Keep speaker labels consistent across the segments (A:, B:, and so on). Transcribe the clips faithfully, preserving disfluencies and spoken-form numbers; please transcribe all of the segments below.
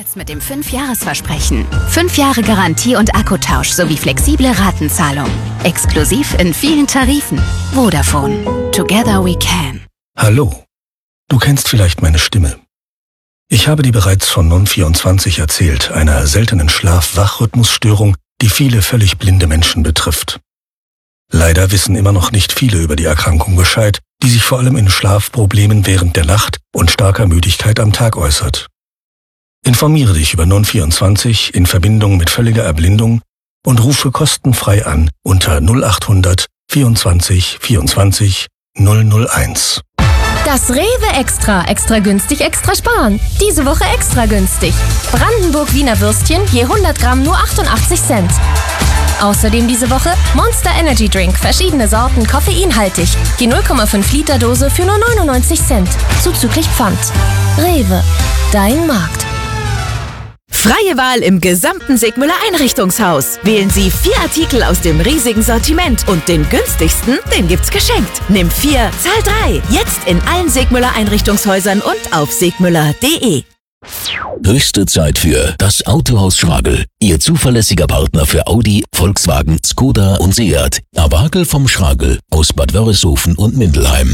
A: Jetzt mit dem fünf Jahres Versprechen. fünf Jahre Garantie und Akkutausch sowie flexible Ratenzahlung. Exklusiv in vielen Tarifen. Vodafone. Together we can.
B: Hallo. Du kennst vielleicht meine Stimme. Ich habe dir bereits von Non vierundzwanzig erzählt, einer seltenen Schlaf-Wach-Rhythmusstörung, die viele völlig blinde Menschen betrifft. Leider wissen immer noch nicht viele über die Erkrankung Bescheid, die sich vor allem in Schlafproblemen während der Nacht und starker Müdigkeit am Tag äußert. Informiere dich über Non vierundzwanzig in Verbindung mit völliger Erblindung und rufe kostenfrei an unter null acht hundert vierundzwanzig vierundzwanzig null null eins.
C: Das Rewe Extra. Extra günstig, extra sparen. Diese Woche extra günstig. Brandenburg Wiener Würstchen je hundert Gramm nur achtundachtzig Cent. Außerdem diese Woche Monster Energy Drink. Verschiedene Sorten, koffeinhaltig. Die null Komma fünf Liter Dose für nur neunundneunzig Cent. Zuzüglich Pfand. Rewe. Dein Markt.
D: Freie Wahl im gesamten Segmüller Einrichtungshaus. Wählen Sie vier Artikel aus dem riesigen Sortiment und den günstigsten, den gibt's geschenkt. Nimm vier, zahl drei. Jetzt in allen Segmüller Einrichtungshäusern und auf segmüller punkt de.
E: Höchste Zeit für das Autohaus Schragel. Ihr zuverlässiger Partner für Audi, Volkswagen, Skoda und Seat. Awagel vom Schragel aus Bad Wörishofen und Mindelheim.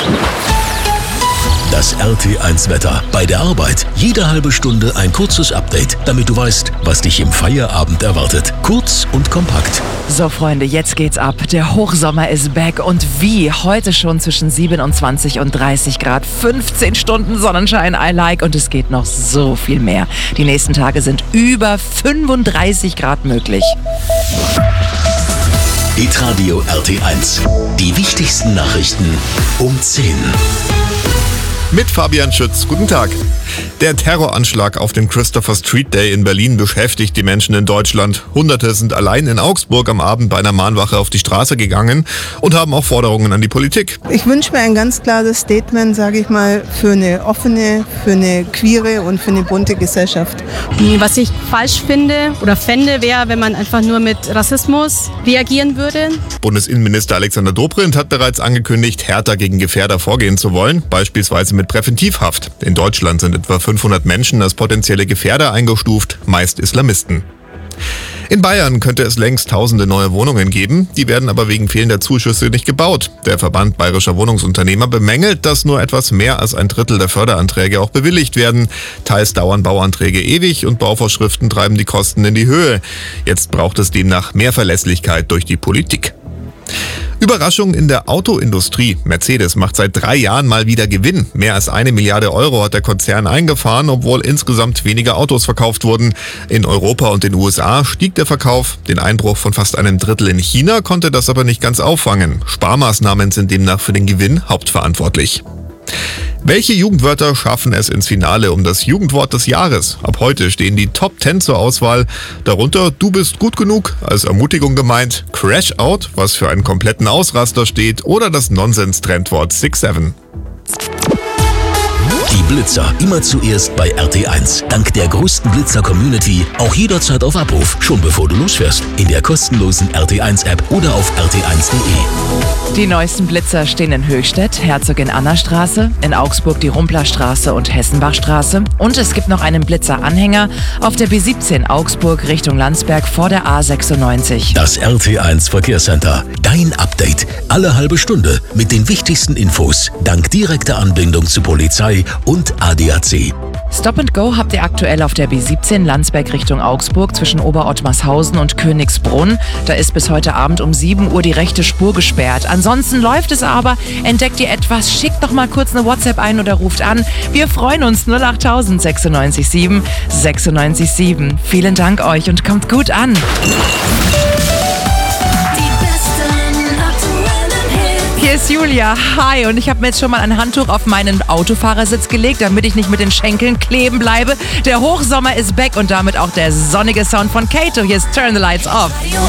E: Das R T eins Wetter. Bei der Arbeit jede halbe Stunde ein kurzes Update, damit du weißt, was dich im Feierabend erwartet. Kurz und kompakt.
F: So Freunde, jetzt geht's ab. Der Hochsommer ist back und wie? Heute schon zwischen siebenundzwanzig und dreißig Grad. fünfzehn Stunden Sonnenschein, I like. Und es geht noch so viel mehr. Die nächsten Tage sind über fünfunddreißig Grad möglich.
E: Hitradio R T eins. Die wichtigsten Nachrichten um zehn.
G: Mit Fabian Schütz. Guten Tag. Der Terroranschlag auf dem Christopher Street Day in Berlin beschäftigt die Menschen in Deutschland. Hunderte sind allein in Augsburg am Abend bei einer Mahnwache auf die Straße gegangen und haben auch Forderungen an die Politik.
H: Ich wünsche mir ein ganz klares Statement, sage ich mal, für eine offene, für eine queere und für eine bunte Gesellschaft.
I: Was ich falsch finde oder fände, wäre, wenn man einfach nur mit Rassismus reagieren würde.
G: Bundesinnenminister Alexander Dobrindt hat bereits angekündigt, härter gegen Gefährder vorgehen zu wollen, beispielsweise mit Präventivhaft. In Deutschland sind etwa fünfhundert Menschen als potenzielle Gefährder eingestuft, meist Islamisten. In Bayern könnte es längst tausende neue Wohnungen geben, die werden aber wegen fehlender Zuschüsse nicht gebaut. Der Verband bayerischer Wohnungsunternehmer bemängelt, dass nur etwas mehr als ein Drittel der Förderanträge auch bewilligt werden. Teils dauern Bauanträge ewig und Bauvorschriften treiben die Kosten in die Höhe. Jetzt braucht es demnach mehr Verlässlichkeit durch die Politik. Überraschung in der Autoindustrie. Mercedes macht seit drei Jahren mal wieder Gewinn. Mehr als eine Milliarde Euro hat der Konzern eingefahren, obwohl insgesamt weniger Autos verkauft wurden. In Europa und den U S A stieg der Verkauf. Den Einbruch von fast einem Drittel in China konnte das aber nicht ganz auffangen. Sparmaßnahmen sind demnach für den Gewinn hauptverantwortlich. Welche Jugendwörter schaffen es ins Finale um das Jugendwort des Jahres? Ab heute stehen die Top zehn zur Auswahl. Darunter Du bist gut genug, als Ermutigung gemeint, Crash Out, was für einen kompletten Ausraster steht, oder das Nonsens-Trendwort six seven.
E: Die Blitzer immer zuerst bei R T eins. Dank der größten Blitzer-Community auch jederzeit auf Abruf, schon bevor du losfährst. In der kostenlosen R T eins App oder auf r t eins punkt de.
F: Die neuesten Blitzer stehen in Höchstädt, Herzogin-Anna-Straße, in Augsburg die Rumplerstraße und Hessenbachstraße. Und es gibt noch einen Blitzer-Anhänger auf der B siebzehn Augsburg Richtung Landsberg vor der A sechsundneunzig.
E: Das R T eins Verkehrscenter. Dein Update. Alle halbe Stunde mit den wichtigsten Infos. Dank direkter Anbindung zu Polizei und A D A C.
F: Stop and Go habt ihr aktuell auf der B siebzehn Landsberg Richtung Augsburg zwischen Oberottmarshausen und Königsbrunn. Da ist bis heute Abend um sieben Uhr die rechte Spur gesperrt. Ansonsten läuft es aber. Entdeckt ihr etwas, schickt doch mal kurz eine WhatsApp ein oder ruft an. Wir freuen uns. null acht tausend sechsundneunzig sieben sechsundneunzig sieben. Vielen Dank euch und kommt gut an. Hier ist Julia. Hi. Und ich habe mir jetzt schon mal ein Handtuch auf meinen Autofahrersitz gelegt, damit ich nicht mit den Schenkeln kleben bleibe. Der Hochsommer ist back und damit auch der sonnige Sound von Kato. Hier ist Turn the Lights Off.